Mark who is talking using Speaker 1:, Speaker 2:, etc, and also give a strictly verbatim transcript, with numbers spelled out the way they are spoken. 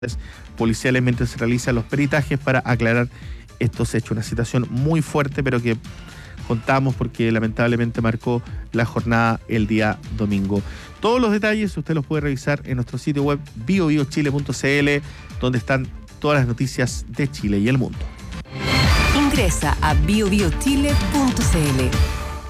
Speaker 1: policiales mientras se realizan los peritajes para aclarar estos hechos. Una situación muy fuerte, pero que contamos porque lamentablemente marcó la jornada el día domingo. Todos los detalles usted los puede revisar en nuestro sitio web bio bio chile punto c l, donde están todas las noticias de Chile y el mundo.
Speaker 2: Ingresa a bio bio chile punto c l.